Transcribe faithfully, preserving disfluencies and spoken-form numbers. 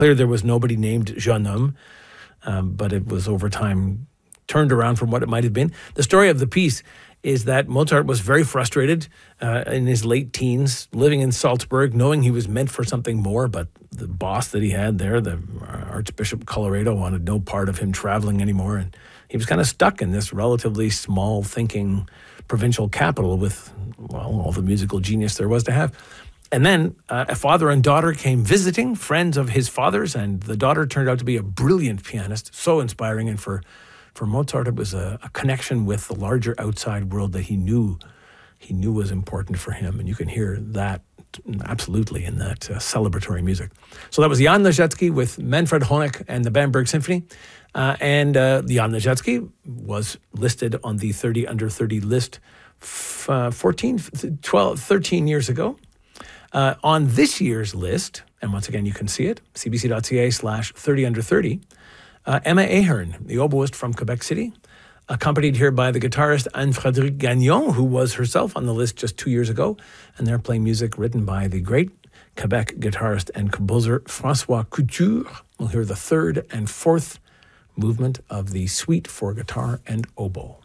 Clear there was nobody named Jeune Homme, um, but it was over time turned around from what it might have been. The story of the piece is that Mozart was very frustrated uh, in his late teens, living in Salzburg, knowing he was meant for something more, but the boss that he had there, the Archbishop Colloredo, wanted no part of him traveling anymore, and he was kind of stuck in this relatively small thinking provincial capital with, well, all the musical genius there was to have. And then uh, a father and daughter came visiting, friends of his father's, and the daughter turned out to be a brilliant pianist, so inspiring. And for, for Mozart, it was a, a connection with the larger outside world that he knew he knew was important for him. And you can hear that absolutely in that uh, celebratory music. So that was Jan Ležecký with Manfred Honeck and the Bamberg Symphony. Uh, and uh, Jan Ležecký was listed on the thirty under thirty list f- uh, fourteen, twelve, thirteen years ago. Uh, on this year's list, and once again you can see it, cbc.ca slash 30 under 30, uh, Emma Ahern, the oboist from Quebec City, accompanied here by the guitarist Anne-Frédérique Gagnon, who was herself on the list just two years ago, and they're playing music written by the great Quebec guitarist and composer François Couture. We'll hear the third and fourth movement of the Suite for Guitar and Oboe.